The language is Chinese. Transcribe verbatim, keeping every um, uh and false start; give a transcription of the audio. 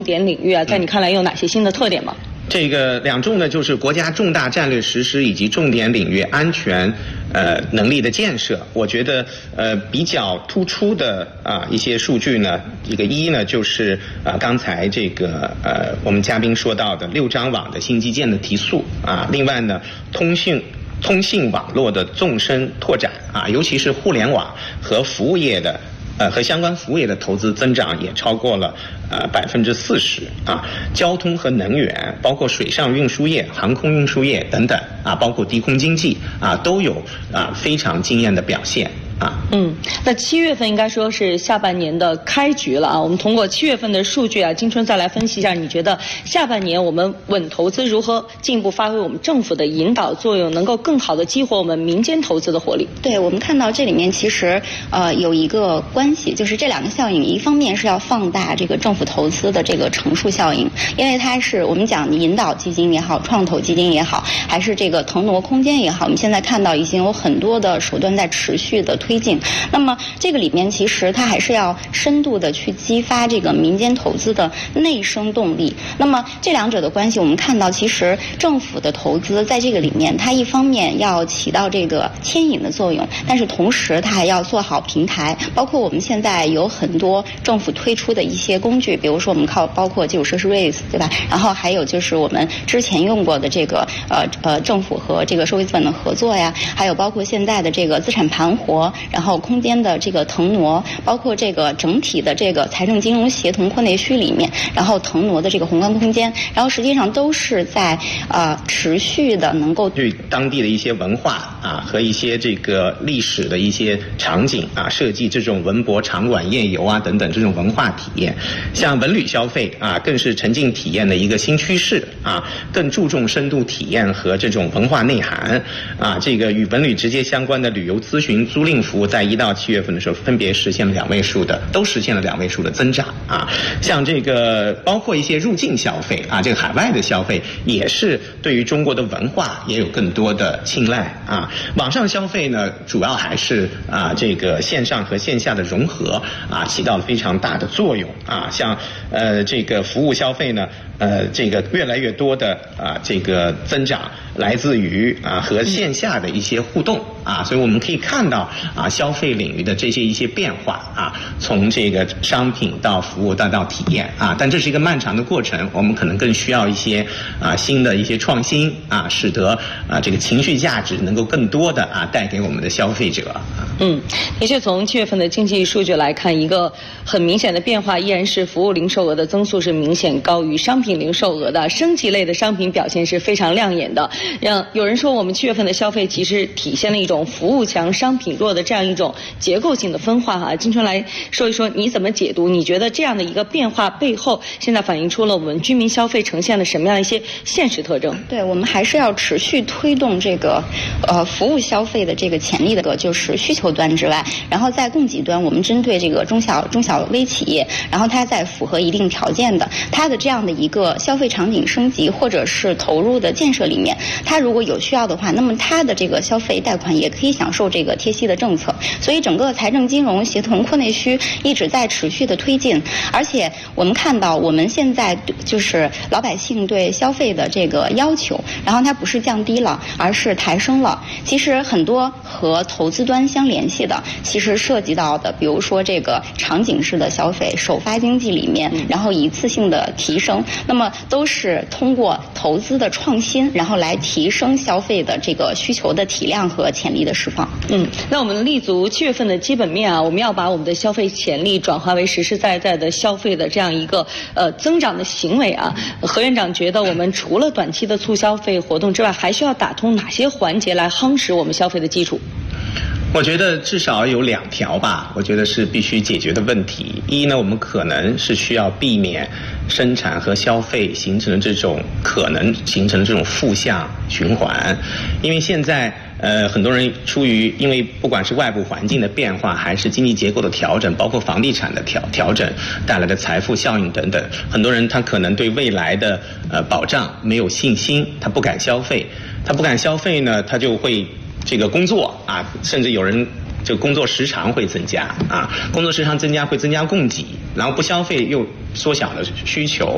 点领域啊，在你看来有哪些新的特点吗？ 这个两重呢，就是国家重大战略实施以及重点领域安全呃能力的建设。我觉得呃比较突出的啊一些数据呢，一个一呢就是啊刚才这个呃我们嘉宾说到的六张网的新基建的提速啊，另外呢通信。通信网络的纵深拓展啊，尤其是互联网和服务业的呃和相关服务业的投资增长也超过了呃百分之四十啊。交通和能源，包括水上运输业、航空运输业等等啊，包括低空经济啊，都有啊非常惊艳的表现。啊， 嗯，那七月份应该说是下半年的开局了啊。我们通过七月份的数据啊，金春再来分析一下，你觉得下半年我们稳投资如何进一步发挥我们政府的引导作用，能够更好的激活我们民间投资的活力？ 对，我们看到这里面其实呃有一个关系，就是这两个效应，一方面是要放大这个政府投资的这个乘数效应，因为它是我们讲引导基金也好，创投基金也好，还是这个腾挪空间也好，我们现在看到已经有很多的手段在持续的推。推进，那么这个里面其实它还是要深度的去激发这个民间投资的内生动力。那么这两者的关系，我们看到其实政府的投资在这个里面，它一方面要起到这个牵引的作用，但是同时它还要做好平台。包括我们现在有很多政府推出的一些工具，比如说我们靠包括基础设施 raise， 对吧？然后还有就是我们之前用过的这个呃呃政府和这个社会资本的合作呀，还有包括现在的这个资产盘活。然后空间的这个腾挪，包括这个整体的这个财政金融协同扩内需里面，然后腾挪的这个宏观空间，然后实际上都是在呃持续的能够对当地的一些文化啊和一些这个历史的一些场景啊设计这种文博场馆夜游啊等等这种文化体验，像文旅消费啊更是沉浸体验的一个新趋势啊，更注重深度体验和这种文化内涵啊，这个与文旅直接相关的旅游咨询租赁服务在一到七月份的时候分别实现了两位数的，都实现了两位数的增长啊。像这个包括一些入境消费啊，这个海外的消费也是对于中国的文化也有更多的青睐啊。网上消费呢，主要还是啊这个线上和线下的融合啊，起到了非常大的作用啊。像呃这个服务消费呢，呃这个越来越多的啊这个增长来自于啊和线下的一些互动啊，所以我们可以看到啊消费领域的这些一些变化啊，从这个商品到服务到到体验啊，但这是一个漫长的过程，我们可能更需要一些啊新的一些创新啊，使得啊这个情绪价值能够更多的啊带给我们的消费者。 嗯，的确，从七月份的经济数据来看，一个很明显的变化依然是服务零售额的增速是明显高于商品零售额的，升级类的商品表现是非常亮眼的。让有人说我们七月份的消费其实体现了一种服务强、商品弱的这样一种结构性的分化哈。金春来说一说你怎么解读？你觉得这样的一个变化背后，现在反映出了我们居民消费呈现了什么样的一些现实特征？ 对，我们还是要持续推动这个呃服务消费的这个潜力的，就是需求端之外，然后在供给端，我们针对这个中小中小微企业，然后它在符合一定条件的，它的这样的一个消费场景升级或者是投入的建设里面，它如果有需要的话，那么它的这个消费贷款也可以享受这个贴息的政策。所以整个财政金融协同扩内需一直在持续的推进，而且我们看到我们现在就是老百姓对消费的这个要求，然后它不是降低了，而是抬升了。其实很多和投资端相联系的，其实涉及到的，比如说这个场景式的消费、首发经济里面，然后一次性的提升，那么都是通过投资的创新，然后来提升消费的这个需求的体量和潜力的释放。 嗯，那我们立足七月份的基本面啊，我们要把我们的消费潜力转化为实实在在的消费的这样一个呃增长的行为啊。何院长觉得我们除了短期的促消费活动之外，还需要打通哪些环节来夯实我们消费的基础？ 我觉得至少有两条吧，我觉得是必须解决的问题。一呢，我们可能是需要避免生产和消费形成的这种可能形成的这种负向循环，因为现在呃很多人出于因为不管是外部环境的变化，还是经济结构的调整，包括房地产的调调整带来的财富效应等等，很多人他可能对未来的呃保障没有信心，他不敢消费，他不敢消费呢，他就会这个工作啊，甚至有人就工作时长会增加啊，工作时长增加会增加供给，然后不消费又缩小了需求，